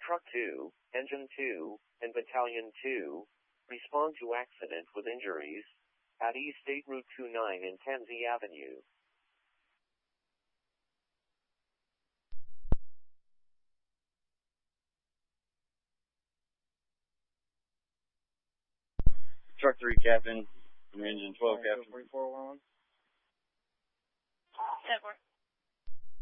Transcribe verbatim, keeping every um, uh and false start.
Truck two, Engine two, and Battalion two, respond to accident with injuries at East State Route twenty-nine and Tansy Avenue. Truck three, Captain. Engine twelve, Captain. three four one one. ten four.